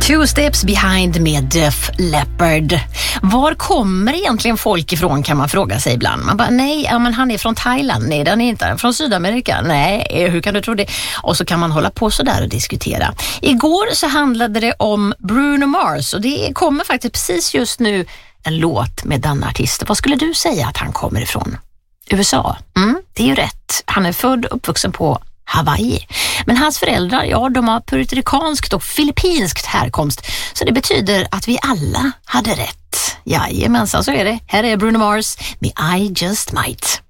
Two Steps Behind med Def Leppard. Var kommer egentligen folk ifrån, kan man fråga sig ibland. Man bara, nej, men han är från Thailand. Nej, den är inte. Från Sydamerika. Nej, hur kan du tro det? Och så kan man hålla på så där och diskutera. Igår så handlade det om Bruno Mars, och det kommer faktiskt precis just nu en låt med den artisten. Vad skulle du säga att han kommer ifrån? USA? Det är ju rätt. Han är född och uppvuxen på Hawaii. Men hans föräldrar, ja, de har puertoricanskt och filippinskt härkomst. Så det betyder att vi alla hade rätt. Jajamensan, så är det. Här är Bruno Mars med I Just Might.